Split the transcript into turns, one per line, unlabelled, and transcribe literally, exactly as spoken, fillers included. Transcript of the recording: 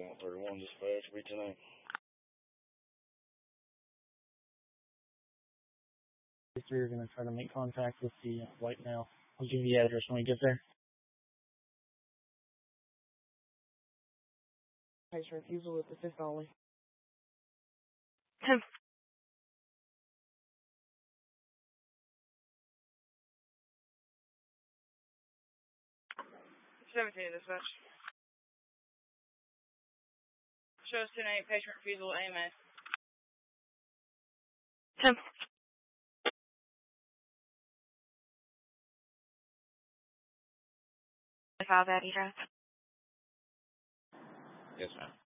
one thirty-one dispatch, reach your name.
three are going to try to make contact with the uh, white male. I'll give you the address when we get there. Patient refusal with assist only.
ten. seventeen dispatch. Shows ten eight, patient refusal, A M A. ten. File that address.
Yes, ma'am.